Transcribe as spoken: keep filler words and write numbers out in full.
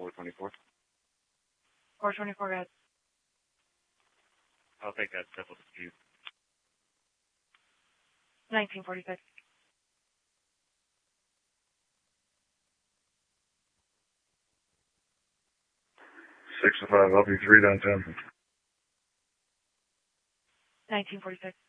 four twenty-four. four twenty-four, guys. I'll take that civil dispute. nineteen forty-six. Six to five, I'll be three downtown. nineteen forty-six.